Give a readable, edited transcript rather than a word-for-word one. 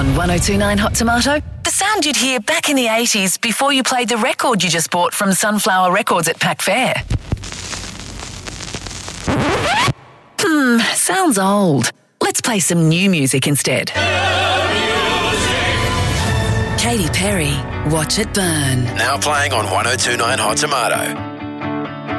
On 1029 Hot Tomato, the sound you'd hear back in the 80s before you played the record you just bought from Sunflower Records at Pack Fair. Sounds old. Let's play some new music instead. Katy Perry, Watch It Burn. Now playing on 1029 Hot Tomato.